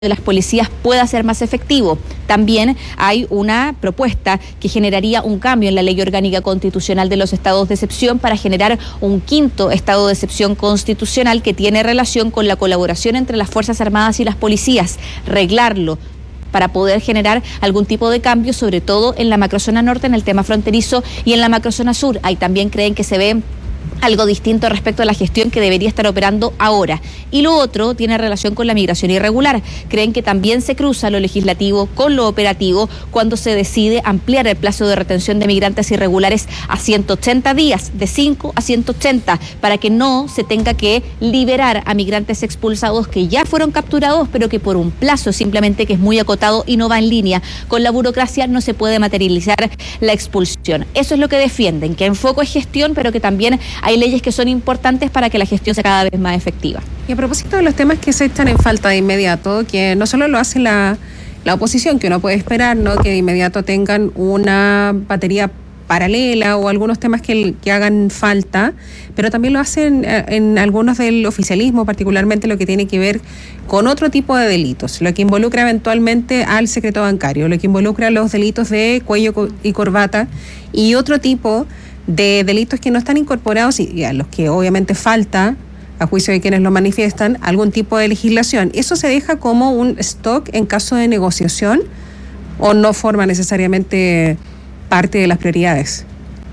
de las policías pueda ser más efectivo. También hay una propuesta que generaría un cambio en la ley orgánica constitucional de los estados de excepción para generar un quinto estado de excepción constitucional que tiene relación con la colaboración entre las Fuerzas Armadas y las policías, reglarlo para poder generar algún tipo de cambio, sobre todo en la macrozona norte, en el tema fronterizo, y en la macrozona sur. Ahí también creen que se ve algo distinto respecto a la gestión que debería estar operando ahora. Y lo otro tiene relación con la migración irregular. Creen que también se cruza lo legislativo con lo operativo cuando se decide ampliar el plazo de retención de migrantes irregulares a 180 días, de 5 a 180, para que no se tenga que liberar a migrantes expulsados que ya fueron capturados, pero que por un plazo simplemente que es muy acotado y no va en línea con la burocracia no se puede materializar la expulsión. Eso es lo que defienden, que en foco es gestión, pero que también hay leyes que son importantes para que la gestión sea cada vez más efectiva. Y a propósito de los temas que se echan en falta de inmediato, que no solo lo hace la oposición, que uno puede esperar, ¿no?, que de inmediato tengan una batería paralela o algunos temas que hagan falta, pero también lo hacen en algunos del oficialismo, particularmente lo que tiene que ver con otro tipo de delitos, lo que involucra eventualmente al secreto bancario, lo que involucra los delitos de cuello y corbata y otro tipo de delitos que no están incorporados y a los que obviamente falta, a juicio de quienes lo manifiestan, algún tipo de legislación. ¿Eso se deja como un stock en caso de negociación o no forma necesariamente parte de las prioridades?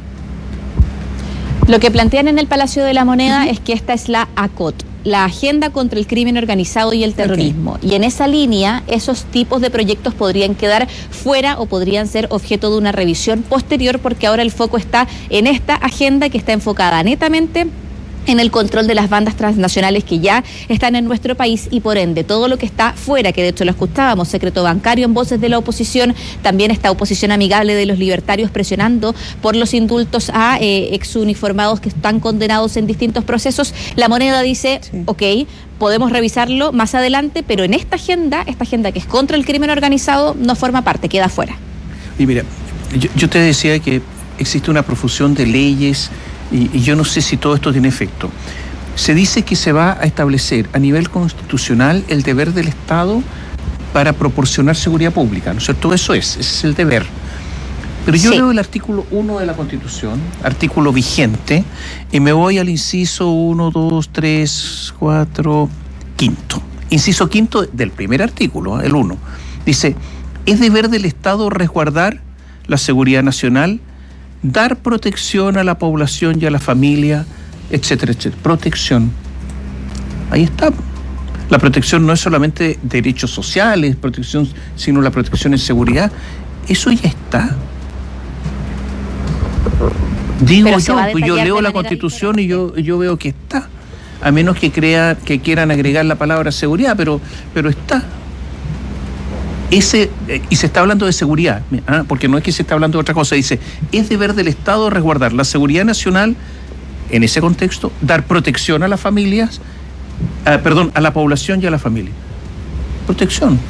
Lo que plantean en el Palacio de la Moneda es que esta es la ACOT, la Agenda contra el Crimen Organizado y el Terrorismo. Okay. Y en esa línea, esos tipos de proyectos podrían quedar fuera o podrían ser objeto de una revisión posterior, porque ahora el foco está en esta agenda que está enfocada netamente en el control de las bandas transnacionales que ya están en nuestro país y por ende todo lo que está fuera, que de hecho lo escuchábamos, secreto bancario en voces de la oposición, también esta oposición amigable de los libertarios presionando por los indultos a exuniformados que están condenados en distintos procesos. La Moneda dice, sí, ok, podemos revisarlo más adelante, pero en esta agenda que es contra el crimen organizado, no forma parte, queda fuera. Y mira, yo te decía que existe una profusión de leyes y yo no sé si todo esto tiene efecto. Se dice que se va a establecer a nivel constitucional el deber del Estado para proporcionar seguridad pública, ¿no es cierto? Ese es el deber. Pero yo leo el artículo 1 de la Constitución, artículo vigente, y me voy al inciso 1, 2, 3, 4, quinto. Inciso quinto del primer artículo, el 1. Dice, es deber del Estado resguardar la seguridad nacional, dar protección a la población y a la familia, etcétera, etcétera. Protección. Ahí está. La protección no es solamente derechos sociales, protección, sino la protección en seguridad. Eso ya está. Digo yo leo la Constitución y yo veo que está. A menos que quieran agregar la palabra seguridad, pero está. Y se está hablando de seguridad, porque no es que se está hablando de otra cosa. Dice, es deber del Estado resguardar la seguridad nacional, en ese contexto, dar protección a las familias, a la población y a la familia. Protección.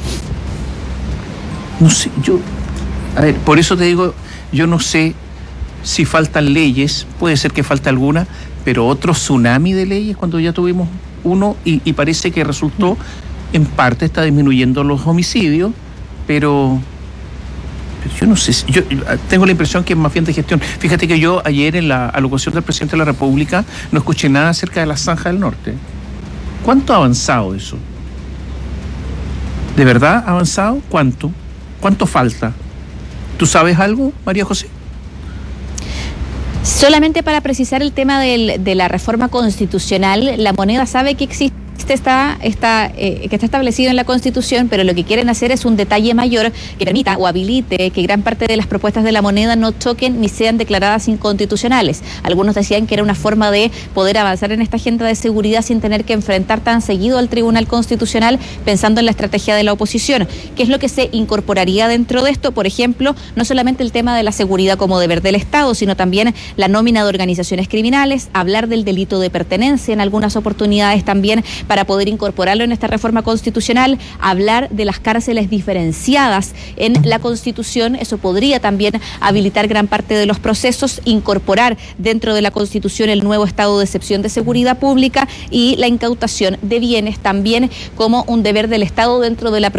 No sé, por eso te digo, yo no sé si faltan leyes, puede ser que falte alguna, pero otro tsunami de leyes cuando ya tuvimos uno y parece que resultó, en parte está disminuyendo los homicidios, pero yo no sé, yo tengo la impresión que es más bien de gestión. Fíjate que yo ayer en la alocución del presidente de la República no escuché nada acerca de la Zanja del Norte. ¿Cuánto ha avanzado eso? ¿De verdad ha avanzado? ¿Cuánto? ¿Cuánto falta? ¿Tú sabes algo, María José? Solamente para precisar el tema de la reforma constitucional, la Moneda sabe que existe que está establecido en la Constitución, pero lo que quieren hacer es un detalle mayor que permita o habilite que gran parte de las propuestas de la Moneda no choquen ni sean declaradas inconstitucionales. Algunos decían que era una forma de poder avanzar en esta agenda de seguridad sin tener que enfrentar tan seguido al Tribunal Constitucional, pensando en la estrategia de la oposición. ¿Qué es lo que se incorporaría dentro de esto? Por ejemplo, no solamente el tema de la seguridad como deber del Estado, sino también la nómina de organizaciones criminales, hablar del delito de pertenencia en algunas oportunidades también para para poder incorporarlo en esta reforma constitucional, hablar de las cárceles diferenciadas en la Constitución. Eso podría también habilitar gran parte de los procesos, incorporar dentro de la Constitución el nuevo estado de excepción de seguridad pública y la incautación de bienes también como un deber del Estado dentro de la